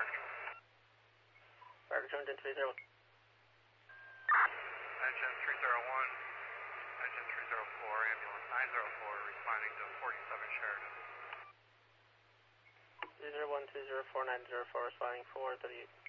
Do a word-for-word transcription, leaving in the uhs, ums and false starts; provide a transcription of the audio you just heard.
Fire Engine three zero. Engine three zero one, engine three zero four, ambulance nine zero four, responding to forty-seven Sheridan. three zero one, two zero four, nine zero four, responding four thirty-eight.